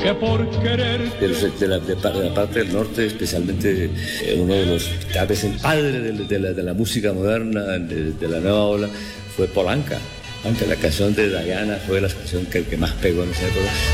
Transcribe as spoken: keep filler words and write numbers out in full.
que por querer. De, los, de, la, de, de la parte del norte, especialmente eh, uno de los, tal vez el padre de, de, la, de la música moderna, de, de la nueva ola, fue Polanca. Aunque la canción de Diana fue la canción que, que más pegó en esa época.